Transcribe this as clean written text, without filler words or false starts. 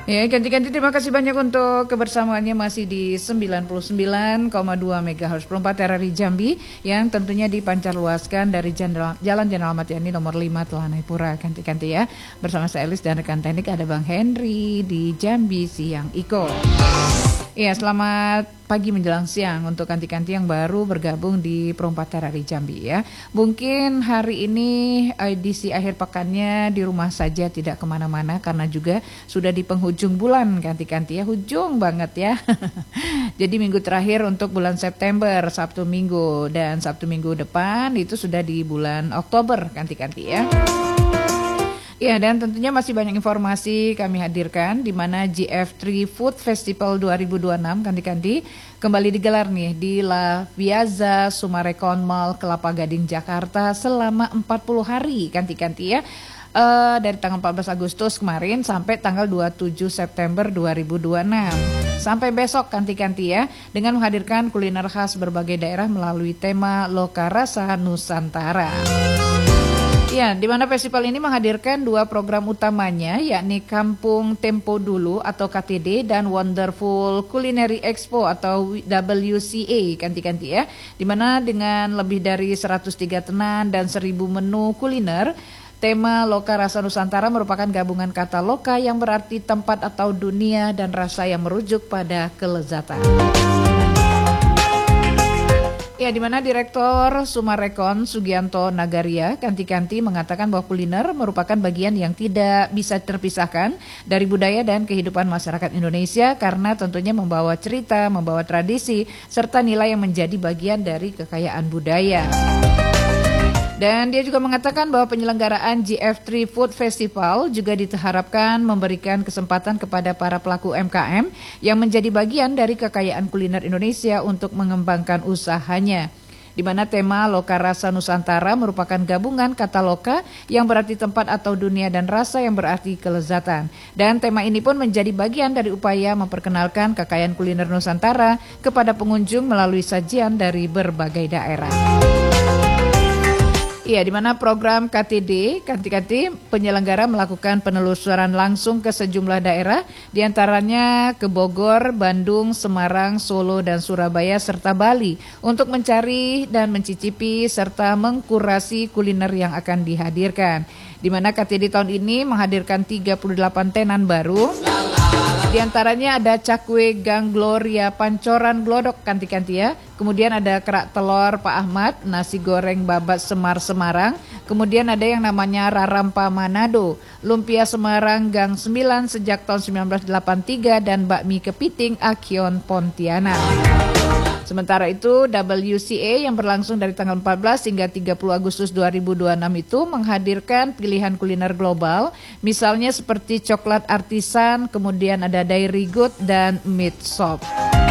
Ya, ganti-ganti terima kasih banyak untuk kebersamaannya masih di 99,2 MHz Perempat RRI Jambi yang tentunya dipancarluaskan dari Jalan Jenderal Ahmad Yani nomor 5 Telanai-Pura. Ganti-ganti ya. Bersama saya Elis dan rekan teknik ada Bang Henry di Jambi Siang Iko. Iya, selamat pagi menjelang siang untuk kanti-kanti yang baru bergabung di Perempat RRI Jambi ya. Mungkin hari ini edisi akhir pekannya di rumah saja, tidak kemana-mana karena juga sudah di penghujung bulan kanti-kanti ya, hujung banget ya. Jadi minggu terakhir untuk bulan September, Sabtu Minggu, dan Sabtu Minggu depan itu sudah di bulan Oktober kanti-kanti ya. Ya, dan tentunya masih banyak informasi kami hadirkan di mana GF3 Food Festival 2026 kanti-kanti kembali digelar nih di La Piazza Sumarekon Mall Kelapa Gading Jakarta selama 40 hari kanti-kanti ya. Dari tanggal 14 Agustus kemarin sampai tanggal 27 September 2026. Sampai besok kanti-kanti ya, dengan menghadirkan kuliner khas berbagai daerah melalui tema Loka Rasa Nusantara. Ya, di mana festival ini menghadirkan dua program utamanya, yakni Kampung Tempo Dulu atau KTD dan Wonderful Culinary Expo atau WCA kanti-kanti ya. Di mana dengan lebih dari 103 tenan dan 1000 menu kuliner, tema Loka Rasa Nusantara merupakan gabungan kata loka yang berarti tempat atau dunia dan rasa yang merujuk pada kelezatan. Ya, di mana Direktur Sumarekon Sugianto Nagaria kanti-kanti mengatakan bahwa kuliner merupakan bagian yang tidak bisa terpisahkan dari budaya dan kehidupan masyarakat Indonesia karena tentunya membawa cerita, membawa tradisi, serta nilai yang menjadi bagian dari kekayaan budaya. Dan dia juga mengatakan bahwa penyelenggaraan GF3 Food Festival juga diharapkan memberikan kesempatan kepada para pelaku UMKM yang menjadi bagian dari kekayaan kuliner Indonesia untuk mengembangkan usahanya. Di mana tema Loka Rasa Nusantara merupakan gabungan kata loka yang berarti tempat atau dunia dan rasa yang berarti kelezatan. Dan tema ini pun menjadi bagian dari upaya memperkenalkan kekayaan kuliner Nusantara kepada pengunjung melalui sajian dari berbagai daerah. Iya, di mana program KTD, kanti-kanti penyelenggara melakukan penelusuran langsung ke sejumlah daerah, diantaranya ke Bogor, Bandung, Semarang, Solo, dan Surabaya, serta Bali, untuk mencari dan mencicipi serta mengkurasi kuliner yang akan dihadirkan. Di mana KTD tahun ini menghadirkan 38 tenan baru. Di antaranya ada cakwe Gang Gloria Pancoran Glodok kanti-kanti ya. Kemudian ada kerak telur Pak Ahmad, nasi goreng babat Semar Semarang. Kemudian ada yang namanya Rarampa Manado, lumpia Semarang Gang 9 sejak tahun 1983 dan bakmi kepiting Akion Pontianak. Sementara itu WCA yang berlangsung dari tanggal 14 hingga 30 Agustus 2026 itu menghadirkan pilihan kuliner global, misalnya seperti coklat artisan, kemudian ada dairy good dan meat shop.